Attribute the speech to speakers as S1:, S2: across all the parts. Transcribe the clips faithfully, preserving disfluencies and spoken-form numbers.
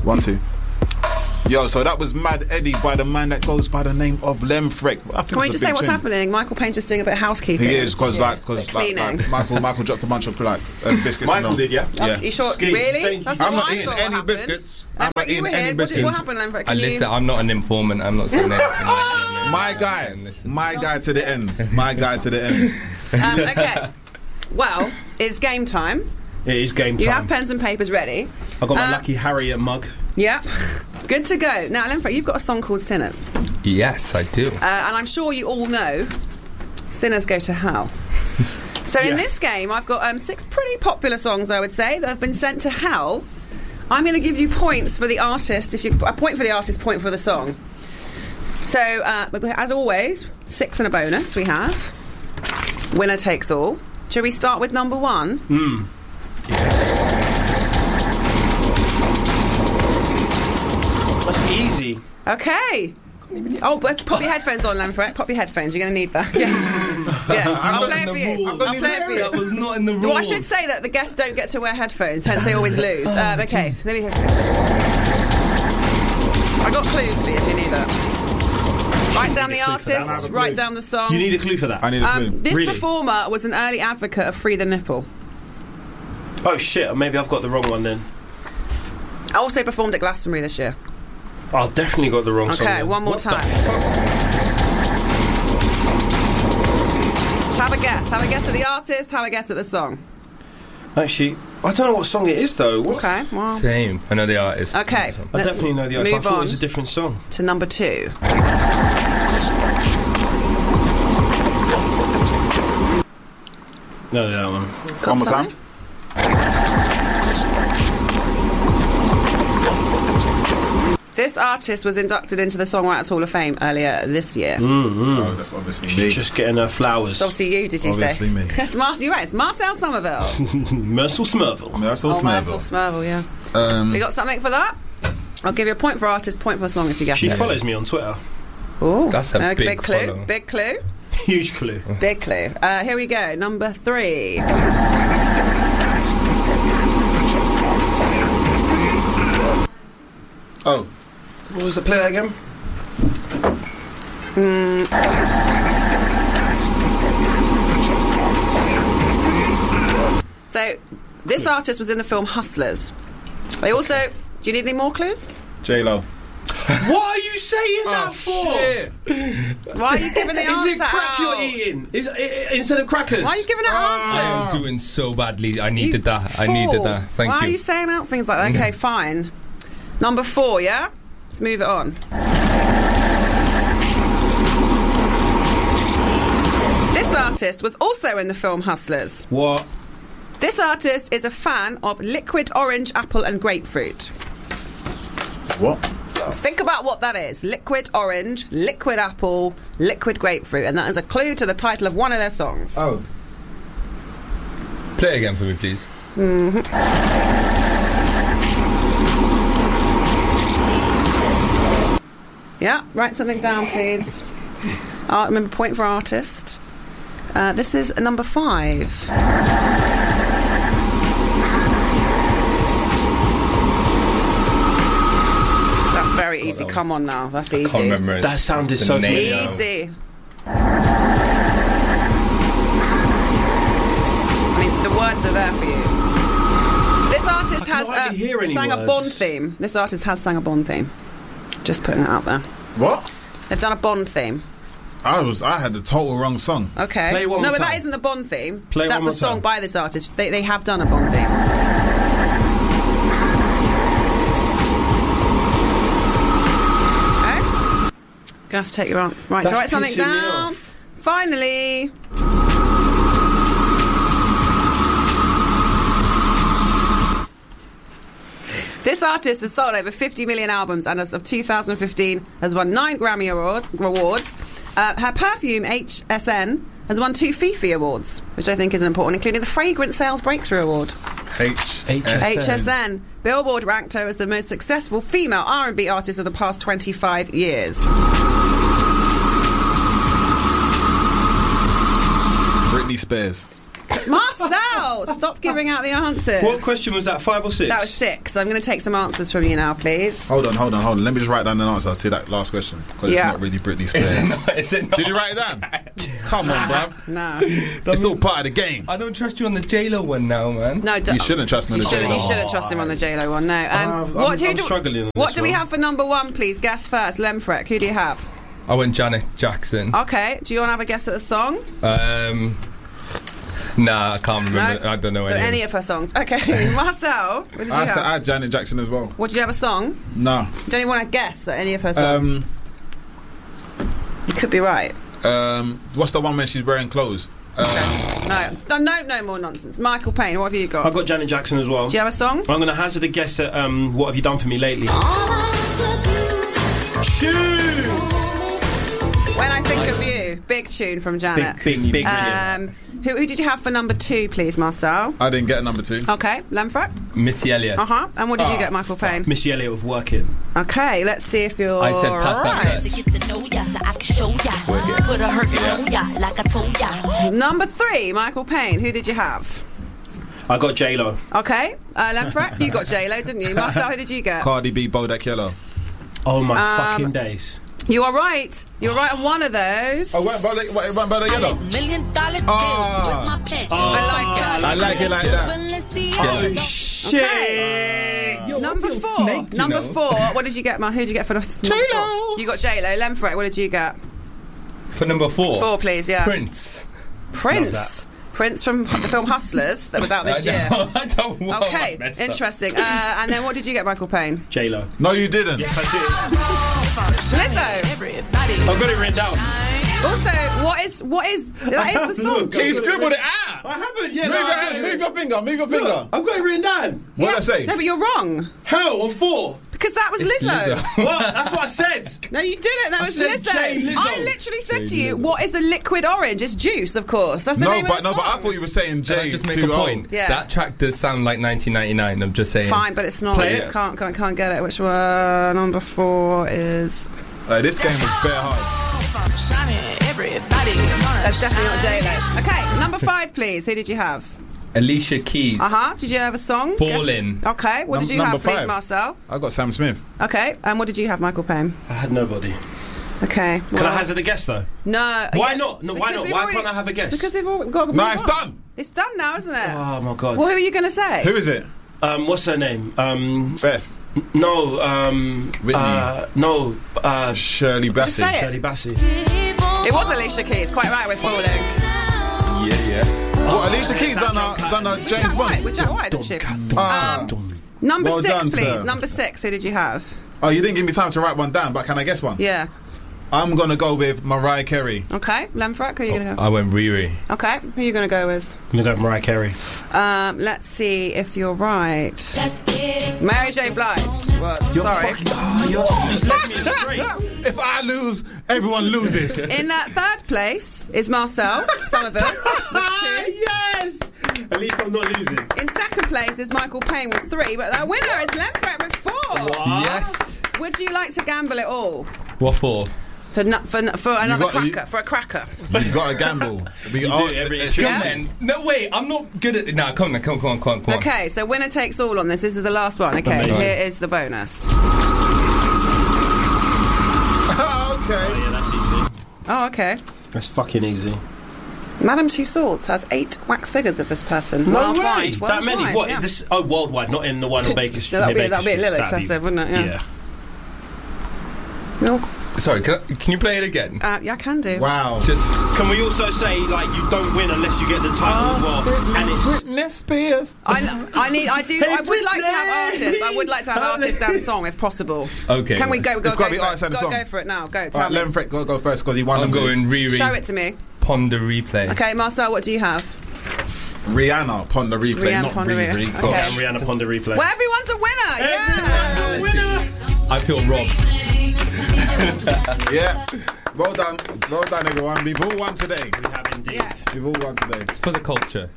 S1: One, two. Yo, so that was Mad Eddie by the man that goes by the name of Lemfrek.
S2: Can we just say what's tune. happening? Michael Payne's just doing a bit of housekeeping.
S1: He is, because like, cause like, like Michael Michael dropped a bunch of like uh, biscuits.
S3: Michael did, yeah?
S2: Uh,
S1: yeah.
S2: You sure?
S3: Ski.
S2: Really? That's
S1: I'm
S2: not
S1: not eating any
S2: happened.
S1: biscuits. I'm
S2: Lemfrek,
S1: not eating any
S2: what,
S1: biscuits.
S2: what happened, Lemfrek?
S4: I listen, I'm not an informant. I'm not saying anything.
S1: My guy. My guy to the end. My guy to the end.
S2: Um, okay. Well, it's game time.
S3: It is game time.
S2: You have pens and papers ready.
S3: I've got my
S2: uh,
S3: lucky Harriet mug.
S2: Yeah. Good to go. Now, Lemfrek, you've got a song called Sinners.
S4: Yes, I do.
S2: Uh, and I'm sure you all know Sinners Go to Hell. So
S3: yeah.
S2: in this game, I've got um, six pretty popular songs, I would say, that have been sent to hell. I'm going to give you points for the artist. If you a point for the artist, point for the song. So, uh, as always, six and a bonus we have. Winner takes all. Shall we start with number one?
S3: Hmm. That's easy.
S2: Okay. Oh, but pop your headphones on, Lemfrek. Pop your headphones. You're going to need that. Yes. Yes. I'll play it for you. I'll play it for you.
S3: That was not in the rules.
S2: Well, I should say that the guests don't get to wear headphones, hence they always lose. Um, okay. Let me. I got clues for you if you need it. Write down the artist. Write down the song.
S3: You need a clue for that.
S1: I need a clue.
S2: Um, this
S3: really?
S2: performer was an early advocate of Free the Nipple.
S3: Oh shit! Maybe I've got the wrong one then.
S2: I also performed at Glastonbury this year.
S3: Oh, I've definitely got the wrong
S2: okay,
S3: song. Okay,
S2: one more
S3: what
S2: time. Have a guess. Have a guess at the artist. Have a guess at the song.
S3: Actually, I don't know what song it is though. What?
S2: Okay, well.
S4: Same. I know the artist.
S2: Okay.
S3: I definitely know the artist. I
S2: Move
S3: thought
S2: on
S3: it was a different song.
S2: to number two.
S3: No, that one.
S2: Got
S1: One more
S2: something?
S1: time.
S2: This artist was inducted into the Songwriters Hall of Fame earlier this year.
S3: Mm-hmm.
S1: Oh, that's obviously me.
S3: Just getting her flowers.
S2: It's obviously you, did you
S1: Obviously
S2: say?
S1: me.
S2: It's Mar- you're right, it's Marcel Somerville.
S3: Mercil Smurville.
S1: Mercil
S2: Oh, Marcel
S1: Smurville.
S2: Smurville, yeah.
S1: Um,
S2: You got something for that? I'll give you a point for artist, point for the song if you get
S3: She
S2: it.
S3: follows me on Twitter.
S2: Ooh,
S4: That's a
S2: uh,
S4: big
S2: big clue.
S4: follow.
S2: Big clue.
S3: Huge clue.
S2: Big clue. Uh, here we go. Number three.
S1: oh.
S3: What was the play that again?
S2: Mm. So, this artist was in the film Hustlers. They also. Do you need any more clues?
S1: J Lo.
S3: What are you saying that for?
S1: Shit.
S2: Why are you giving the
S3: Is
S2: answer
S3: it crack
S2: out?
S3: you're eating? Is it, instead of crackers?
S2: Why are you giving out
S4: I
S2: answers?
S4: was doing so badly. I needed
S2: You
S4: that. I needed
S2: fool.
S4: that. Thank
S2: Why
S4: you.
S2: are you saying out things like that? Okay, fine. Number four, yeah? Let's move it on. This artist was also in the film Hustlers.
S3: What?
S2: This artist is a fan of liquid orange, apple and grapefruit.
S1: What?
S2: Think about what that is. Liquid orange, liquid apple, liquid grapefruit. And that is a clue to the title of one of their songs.
S1: Oh.
S4: Play it again for me, please.
S2: Mm-hmm. Yeah, write something down, please. Uh, remember, point for artist. Uh, this is number five. That's very easy. Come on now, that's easy.
S4: Can't remember it.
S3: That sounded
S4: The
S3: so
S4: name.
S3: familiar.
S2: Easy. I mean, the words are there for you. This artist
S3: I can
S2: has
S3: hardly hear
S2: uh,
S3: any
S2: sang a
S3: words.
S2: Bond theme. This artist has sang a Bond theme. Just putting that out there.
S1: What?
S2: They've done a Bond theme.
S1: I was. I had the total wrong song.
S2: Okay.
S3: Play it one
S2: no,
S3: more
S2: but that
S3: time.
S2: isn't a Bond theme.
S3: Play it
S2: That's
S3: one more
S2: a song
S3: time.
S2: by this artist. They they have done a Bond theme. Okay. Gonna have to take your arm. Right,
S3: That's
S2: so write something
S3: pissing me
S2: down.
S3: off.
S2: Finally. This artist has sold over fifty million albums and as of two thousand fifteen has won nine Grammy award, awards. Uh, her perfume, H S N, has won two Fifi awards, which I think is important, including the Fragrance Sales Breakthrough Award.
S1: H.
S3: H.
S2: H S N. Billboard ranked her as the most successful female R and B artist of the past twenty-five years.
S1: Britney Spears.
S2: Marcel, stop giving out the answers.
S3: What question was that? Five or six?
S2: That was six. I'm going to take some answers from you now, please.
S1: Hold on, hold on, hold on. Let me just write down an answer to that last question because
S2: Yeah.
S1: it's not really Britney Spears.
S4: Is it not? Is it not?
S1: Did you write it down? Come on, bruv.
S2: No.
S1: It's all part of the game.
S4: I don't trust you on the J-Lo one now, man.
S2: No, d-
S1: You shouldn't trust me on
S2: You
S1: the
S2: shouldn't, you
S1: J-Lo.
S2: shouldn't trust him on the J-Lo one, no. Um,
S3: Uh, I'm-
S2: what who
S3: I'm
S2: do,
S3: struggling on
S2: what
S3: this
S2: do we
S3: one.
S2: have for number one, please? Guess first. Lemfrek, who do you have?
S4: I went Janet Jackson.
S2: Okay, do you want to have a guess at the song?
S4: Um, nah, I can't remember.
S2: No?
S4: I don't know
S2: So
S4: any.
S2: any of her songs. Okay, Marcel, what did you
S1: I
S2: have?
S1: said I had Janet Jackson as well.
S2: What, did you have a song?
S1: No.
S2: Don't you want to guess at any of her songs?
S1: Um,
S2: You could be right.
S1: um, what's the one when she's wearing clothes? Um,
S2: No, no, no, no more nonsense. Michael Payne, what have you got?
S3: I got Janet Jackson as well.
S2: Do you have a song?
S3: I'm going to hazard a guess at um, What Have You Done For Me Lately? Tune!
S2: When I Think of You, big tune from Janet.
S3: Big, big, big.
S2: Um, who, who did you have for number two, please, Marcel?
S1: I didn't get a number two.
S2: Okay, Lemfrek.
S4: Missy Elliott.
S2: Uh huh. And what did you
S1: Oh,
S2: get, Michael Payne?
S3: Missy Elliott with Work It.
S2: Okay, let's see if you're
S4: I said pass that
S2: right.
S4: test.
S5: To get to know ya so I can show ya. Put a hurt on ya like I told ya.
S2: Number three, Michael Payne. Who did you have?
S3: I got J-Lo.
S2: Okay, uh, Lemfrek, you got J Lo, didn't you? Marcel, who did you get?
S1: Cardi B, Bodak Yellow.
S3: Oh my
S2: Um,
S3: fucking days.
S2: You are right. You're right on one of those.
S1: Oh, what about what about Bodak Yellow?
S5: Million dollar deals,
S1: Ah.
S5: where's my pen?
S2: I like it.
S1: I like it like that.
S5: Balenciaga.
S3: Oh shit!
S4: Yo, I
S2: Number
S4: feel
S2: four.
S4: snake, you
S2: Number
S4: know.
S2: four. What did you get, Ma? Who did you get for number four?
S1: J-Lo.
S2: You got J Lo. Lemfrek, what did you get?
S4: For number four.
S2: Four, please. Yeah.
S4: Prince.
S2: Prince. Prince from the film Hustlers that was out this
S4: I
S2: year.
S4: don't, I don't know.
S2: Okay,
S4: I messed up.
S2: interesting. Uh, and then what did you get, Michael Payne?
S3: J-Lo.
S1: No, you didn't.
S3: Yes, I
S2: Lizzo.
S3: did. I've got it written down.
S2: Also, what is what is that is the song?
S3: Look,
S1: He scribbled it out.
S3: I haven't. Yeah,
S1: Move
S3: no,
S1: your
S3: I
S1: hand,
S3: did.
S1: move your finger, move your finger.
S3: Look, I've got it written down.
S1: What did I say?
S2: No, but you're wrong
S3: How? On four?
S2: because that was
S4: It's
S2: Lizzo.
S4: Lizzo.
S3: What? That's what I said.
S2: No, you didn't. That
S3: I
S2: was
S3: said
S2: Lizzo.
S3: J. Lizzo.
S2: I literally said to you,
S4: Lizzo.
S2: "What is a liquid orange?" It's juice, of course. That's the
S1: No,
S2: name
S1: but
S2: of the
S1: no, but I
S2: song.
S1: thought you were saying
S4: Can I
S1: J
S4: just make
S1: too
S4: a
S1: old.
S4: point?
S2: Yeah.
S4: That track does sound like nineteen ninety-nine. I'm just saying.
S2: Fine, but it's not.
S3: Play
S2: You
S3: it.
S2: Can't, can't can't get it. Which one? Number four is.
S1: Like, this game was bare hard.
S2: That's definitely not J Lo. Okay, number five, please. Who did you have?
S4: Alicia Keys.
S2: Uh huh. Did you have a song?
S4: Fallin'.
S2: Guess- Okay. What
S1: Num-
S2: did you
S1: number
S2: have, please,
S1: five.
S2: Marcel?
S1: I got Sam Smith.
S2: Okay. And what did you have, Michael Payne?
S3: I had nobody.
S2: Okay.
S3: Can I hazard a guess though?
S2: No.
S3: Why
S2: yeah,
S3: not? No, why
S2: because
S3: not?
S2: we've
S3: Why
S2: already-
S3: can't I have a guess?
S2: Because we've all got.
S1: No, it's done.
S2: It's done now, isn't it?
S3: Oh my god.
S2: Well, who are you going to say?
S1: Who is it?
S3: Um, what's her name? Um,
S1: Beth.
S3: no. Um,
S1: Whitney.
S3: Uh, no. Uh,
S1: Shirley
S2: Just
S1: Bassey.
S2: say it.
S3: Shirley Bassey.
S2: It was Alicia Keys. Quite right with Falling.
S4: Yeah, yeah.
S1: What, Alicia Keys
S3: Is that
S1: done a,
S3: John
S1: done a
S2: With
S1: James
S2: Jack White.
S1: Bond?
S2: With Jack White, didn't she?
S1: Ah.
S2: Number
S1: Well
S2: six,
S1: done,
S2: please.
S1: sir.
S2: Number six. Who did you have?
S1: Oh, you didn't give me time to write one down, but can I guess one?
S2: Yeah.
S1: I'm going to go with Mariah Carey.
S2: Okay. Lemfrek, who are you going to go?
S4: I went Riri.
S2: Okay. Who are you going to go with?
S3: I'm gonna go with Mariah Carey.
S2: Um, let's see if you're right. Mary J. Blige. Well, sorry.
S3: Oh, you're just led me astray.
S1: If I lose, everyone loses.
S2: In uh, third place is Marcel Sullivan with two.
S3: Yes. At least I'm not losing.
S2: In second place is Michael Payne with three, but the winner is Lemfrek with four.
S4: Yes.
S2: Would you like to gamble it all
S4: What for?
S2: for nu- for nu- for another
S1: got- you-
S2: cracker? For a cracker.
S1: You've got to gamble. We
S3: You
S1: all-
S3: do every-
S1: it's
S2: Yeah.
S1: tricky.
S4: And no, wait. I'm not good at it. Nah, come on, come on, come on, come on. Come on.
S2: Okay, so winner takes all on this. This is the last one. Okay,
S3: Amazing.
S2: here is the bonus.
S1: Okay.
S3: Yeah, that's easy.
S2: Oh, okay.
S3: That's fucking easy.
S2: Madame Tussauds has eight wax figures of this person.
S3: No
S2: worldwide.
S3: way. That many?
S2: Worldwide,
S3: What?
S2: yeah.
S3: This? Oh, worldwide, not in the one on Baker Street.
S2: No, that'd be-
S3: near Baker
S2: that'd be a little
S3: Street. That'd
S2: excessive, wouldn't it? Yeah.
S3: Yeah.
S2: Well,
S4: Sorry, can, I, can you play it again?
S2: uh, yeah, I can do.
S1: Wow.
S4: Just
S3: Can we also say like you don't win unless you get the title as well? And it's
S1: Britney Spears.
S2: I, I need. I do.
S3: Hey,
S2: I would like to have
S3: Britney!
S2: artists. I would like to have artist and song if possible.
S4: okay.
S2: Can we go? Go,
S1: It's
S2: go
S1: gotta be
S2: for it.
S1: artist and
S2: Let's
S1: a
S2: go,
S1: song.
S2: go for it now. Go.
S1: All
S2: Tell
S1: right,
S2: me.
S1: Lemfrek, go, go first because he won
S4: I'm
S1: them.
S4: going Riri.
S2: Show it to me.
S4: Ponder replay.
S2: Okay, Marcel, what do you have?
S1: Rihanna, Ponder Replay,
S2: Rihanna,
S1: not
S2: Ponder
S1: Riri.
S2: Replay.
S1: Go.
S2: Okay.
S3: and Rihanna Ponder replay.
S2: Well, everyone's a winner. Yeah.
S3: Everyone's a winner.
S4: I feel robbed.
S1: Yeah. Well done. Well done, everyone. We've all won today.
S3: We have indeed.
S2: Yes.
S1: We've all won today.
S4: For the culture.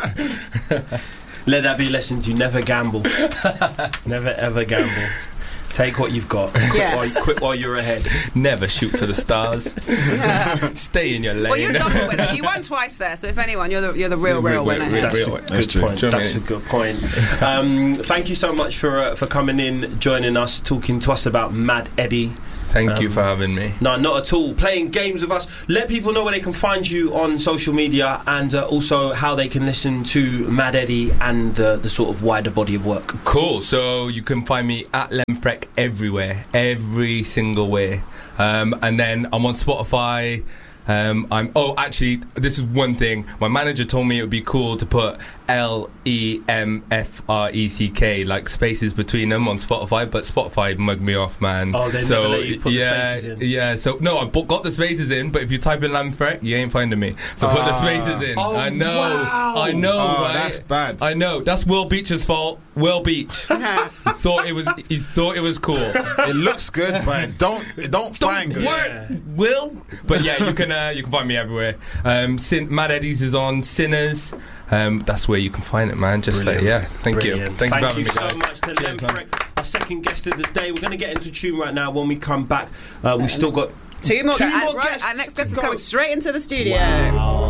S3: Let that be a lesson to you. Never gamble. Never ever gamble. Take what you've got. Quit,
S2: Yes.
S3: while, quit while you're ahead.
S4: Never shoot for the stars.
S2: Yeah.
S4: Stay in your lane.
S2: Well, you're a double winner. You won twice there, so if anyone, you're the you're the real, real,
S4: Real,
S2: winner
S4: real,
S2: here.
S3: That's
S4: real.
S3: a
S1: That's
S3: good
S1: true.
S3: point.
S4: Do you know
S3: That's
S4: what
S3: a good point. Um, thank you so much for uh, for coming in, joining us, talking to us about Mad Eddie.
S4: Thank you
S3: Um,
S4: for having me.
S3: No, not at all. Playing games with us. Let people know where they can find you on social media, and uh, also how they can listen to Mad Eddie and the, the sort of wider body of work.
S4: Cool. So you can find me at Lemfrek everywhere, every single way. Um, and then I'm on Spotify. Um, I'm. Oh, actually, this is one thing. My manager told me it would be cool to put L E M F R E C K, like spaces between them on Spotify, but Spotify mugged me off, man.
S3: Oh, they
S4: so
S3: never let you put the
S4: yeah,
S3: spaces in.
S4: yeah. So no, I bu- got the spaces in, but if you type in Lamfrek, you ain't finding me. So put the
S1: Ah.
S4: spaces in.
S3: Oh,
S4: I know,
S3: wow.
S4: I know,
S1: Oh,
S4: right?
S1: that's bad.
S4: I know. That's Will Beach's fault. Will Beach. He thought it was. He thought it was cool.
S1: It looks good, but it don't it don't find good.
S4: Work, Will. But yeah, you can uh, you can find me everywhere. Um, Sin- Mad Eddie's is on Sinners. Um, that's where you can find it, man. Just like, yeah. Thank
S3: Brilliant.
S4: you. Thank,
S3: Thank
S4: you
S3: you
S4: for
S3: so
S4: having me, guys.
S3: much to
S4: Cheers, man.
S3: Lemfrek, our second guest of the day. We're going to get into tune right now. When we come back, uh, we've still got
S2: Two more.
S3: Two
S2: and,
S3: more
S2: right,
S3: guests
S2: our next guest is
S3: to go.
S2: coming straight into the studio.
S3: Wow.